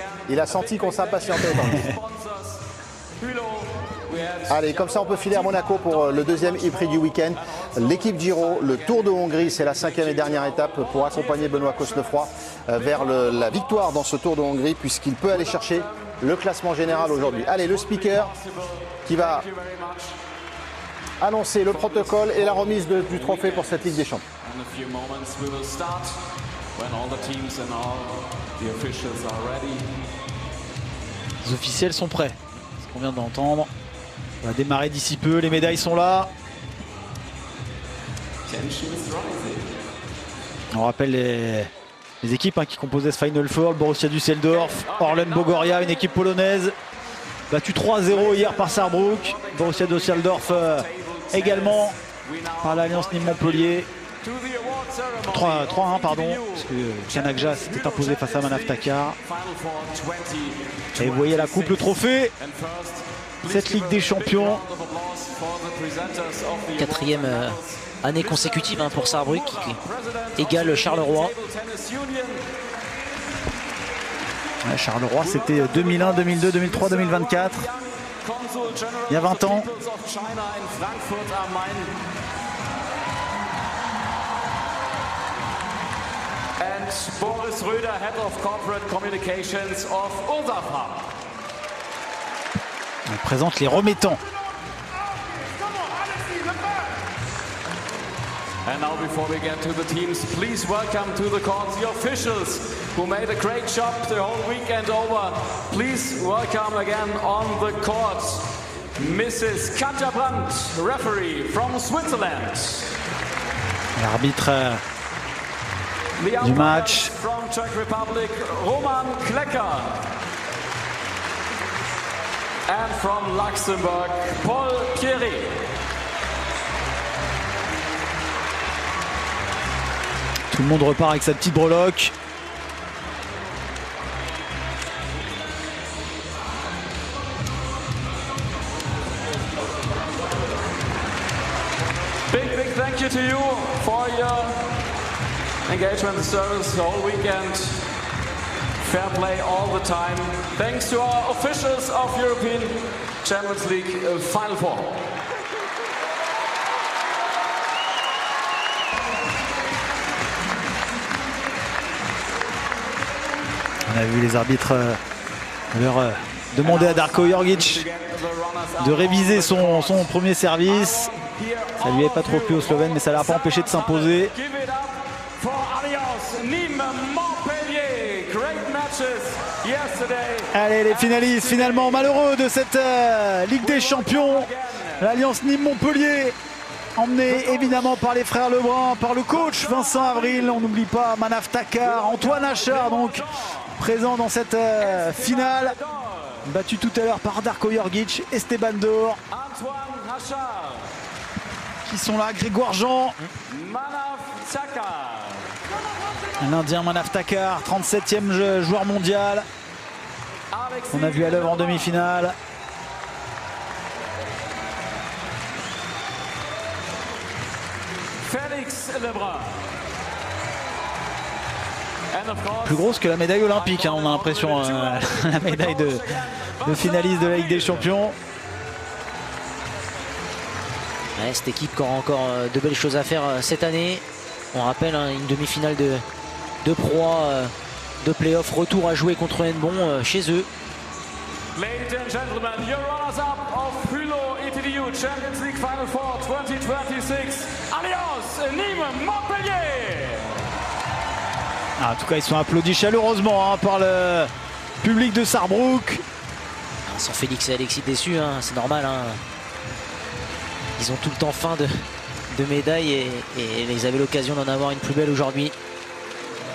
Il a senti qu'on s'impatientait autant. Allez, comme ça on peut filer à Monaco pour le deuxième e-prix du week-end. L'équipe Giro, le Tour de Hongrie, c'est la 5e et dernière étape pour accompagner Benoît Cosnefroy vers la victoire dans ce Tour de Hongrie, puisqu'il peut aller chercher le classement général aujourd'hui. Allez, le speaker qui va annoncer le protocole et la remise du trophée pour cette Ligue des Champions. Les officiels sont prêts, ce qu'on vient d'entendre. On va démarrer d'ici peu, les médailles sont là. On rappelle les équipes qui composaient ce Final Four. Borussia Düsseldorf, Orlen Bogoria, une équipe polonaise. Battu 3-0 hier par Sarrebruck. Borussia Düsseldorf également par l'Alliance Nîmes-Montpellier. 3-1 pardon, parce que Kanagja s'était imposé face à Manavtakar. Et vous voyez la coupe, le trophée. Cette Ligue des Champions. 4e année consécutive pour Sarrebruck qui égale Charleroi. Ouais, Charleroi, c'était 2001, 2002, 2003, 2024. Il y a 20 ans. And Boris Röder, Head of Corporate Communications of Ursafa. On présente les remettants. And now before we get to the teams, please welcome to the courts the officials who made a great job the whole weekend over. Please welcome again on the court Mrs. Katja Brandt, referee from Switzerland. L'arbitre du match. From Czech Republic, Roman Klecker. And from Luxembourg, Paul Pierry. Tout le monde repart avec sa petite breloque. Big thank you to you for your engagement and service the whole weekend. Fair play all the time. Thanks to our officials of European Champions League Final Four. On a vu les arbitres leur demander à Darko Jorgic de réviser son premier service. Ça lui avait pas trop plu au Slovène, mais ça ne l'a pas empêché de s'imposer. Allez, les finalistes finalement malheureux de cette Ligue des Champions. L'Alliance Nîmes-Montpellier, emmené évidemment par les frères Lebrun, par le coach Vincent Avril. On n'oublie pas Manavtakar, Antoine Achard donc présent dans cette finale. Battu tout à l'heure par Darko Jorgic, Esteban Dor qui sont là, Grégoire Jean, l'Indien Manavtakar, 37e joueur mondial. On a vu à l'œuvre en demi-finale. Félix Lebrun. Plus grosse que la médaille olympique, on a l'impression, la médaille de finaliste de la Ligue des Champions. Ouais, cette équipe qui aura encore de belles choses à faire cette année. On rappelle une demi-finale de Pro A, de play-off, retour à jouer contre Hennebont chez eux. Ladies and gentlemen, your runners-up of Hülo ETDU Champions League Final Four 2026, Alliance Nîmes-Montpellier. En tout cas, ils sont applaudis chaleureusement par le public de Sarrebruck. Sans Félix et Alexis déçus, c'est normal. Ils ont tout le temps faim de médailles et ils avaient l'occasion d'en avoir une plus belle aujourd'hui.